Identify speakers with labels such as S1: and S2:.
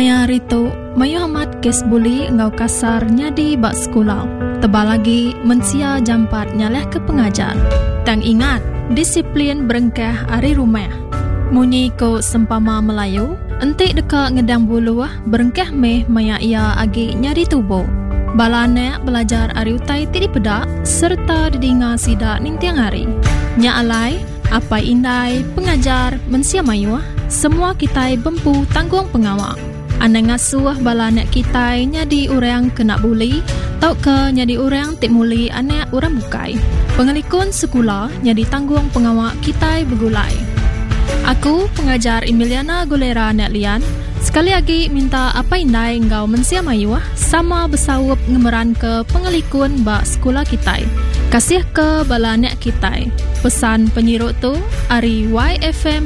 S1: Maya Rito, Mayu Hamad kes buli ngau kasar nyadi bak sekolah. Tebal lagi mensia jampat nyaleh ke pengajar. Tang ingat, disiplin berengkah ari rumah. Munyi ko sempama Melayu, entik deka ngedang buluh berengkah meh maya ia agi nyari tubuh. Balane belajar ari utai tidi pedak serta didinga sidak ning tiang hari. Nya alai, apa indai pengajar mensia mayu, semua kita bempu tanggung pengawak. Anda ngasuh balane kita nyadi urang kena buli, tau ke nyadi urang tik muli anak urang bukai. Pengelikun sekolah nyadi tanggung pengawak kita begulai. Aku pengajar Emiliana Gulera Netlian. Sekali lagi minta apa indai engkau mensia mayu sama bersawup ngemeran ke pengelikun bak sekolah kita. Kasih ke balanek kita. Pesan penyiruk tu ari YFM